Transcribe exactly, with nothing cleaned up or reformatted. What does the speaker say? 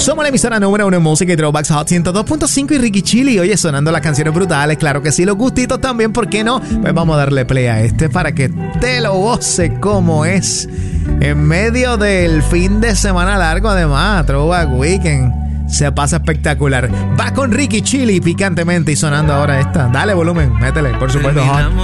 Somos la emisora número uno en música y throwbacks Hot ciento dos punto cinco y Ricky Chili. Oye, sonando las canciones brutales, claro que sí, los gustitos también, ¿por qué no? Pues vamos a darle play a este para que te lo goce como es. En medio del fin de semana largo, además, Throwback Weekend. Se pasa espectacular. Va con Ricky Chili picantemente y sonando ahora esta. Dale volumen, métele, por supuesto. Hot.